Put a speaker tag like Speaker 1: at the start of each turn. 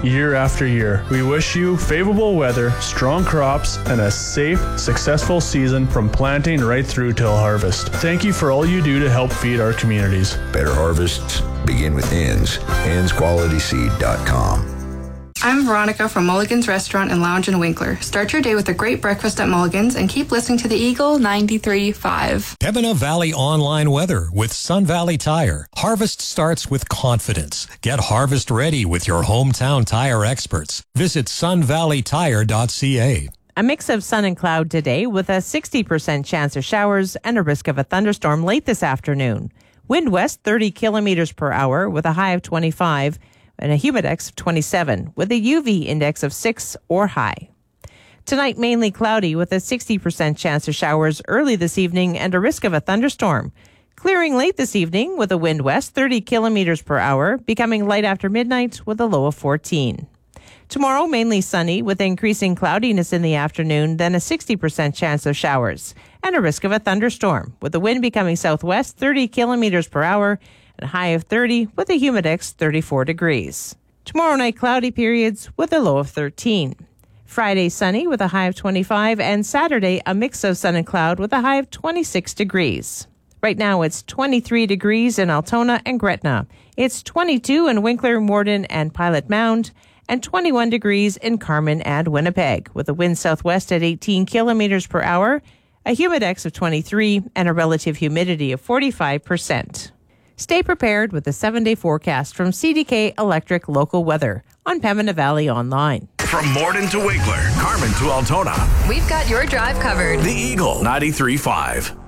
Speaker 1: year after year. We wish you favorable weather, strong crops, and a safe, successful season from planting right through till harvest. Thank you for all you do to help feed our communities.
Speaker 2: Better harvests begin with hens. hensqualityseed.com.
Speaker 3: I'm Veronica from Mulligan's Restaurant and Lounge in Winkler. Start your day with a great breakfast at Mulligan's and keep listening to the Eagle 93.5.
Speaker 4: Pembina Valley online weather with Sun Valley Tire. Harvest starts with confidence. Get harvest ready with your hometown tire experts. Visit sunvalleytire.ca.
Speaker 5: A mix of sun and cloud today with a 60% chance of showers and a risk of a thunderstorm late this afternoon. Wind west 30 kilometers per hour with a high of 25 and a humidex of 27 with a UV index of 6 or high. Tonight, mainly cloudy with a 60% chance of showers early this evening and a risk of a thunderstorm. Clearing late this evening with a wind west 30 kilometers per hour, becoming light after midnight with a low of 14. Tomorrow, mainly sunny with increasing cloudiness in the afternoon, then a 60% chance of showers and a risk of a thunderstorm with the wind becoming southwest 30 kilometers per hour and a high of 30 with a humidex 34 degrees. Tomorrow night, cloudy periods with a low of 13. Friday, sunny with a high of 25, and Saturday, a mix of sun and cloud with a high of 26 degrees. Right now, it's 23 degrees in Altona and Gretna. It's 22 in Winkler, Morden, and Pilot Mound, and 21 degrees in Carmen and Winnipeg, with a wind southwest at 18 kilometers per hour, a humidex of 23, and a relative humidity of 45%. Stay prepared with the 7-day forecast from CDK Electric Local Weather on Pembina Valley Online.
Speaker 6: From Morden to Winkler, Carmen to Altona,
Speaker 7: we've got your drive covered.
Speaker 6: The Eagle 93.5.